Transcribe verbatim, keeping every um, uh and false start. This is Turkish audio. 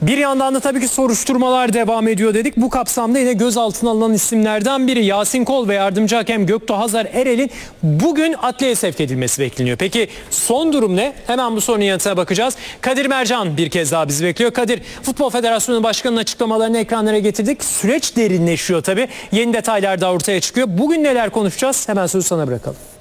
Bir yandan da tabii ki soruşturmalar devam ediyor dedik. Bu kapsamda yine gözaltına alınan isimlerden biri Yasin Kol ve yardımcı hakem Göktuğ Hazar Erel'in bugün adliyeye sevk edilmesi bekleniyor. Peki son durum ne? Hemen bu sorunun yanıtına bakacağız. Kadir Mercan bir kez daha bizi bekliyor. Kadir, Futbol Federasyonu Başkanı'nın açıklamalarını ekranlara getirdik. Süreç derinleşiyor tabii. Yeni detaylar da ortaya çıkıyor. Bugün neler konuşacağız? Hemen sözü sana bırakalım.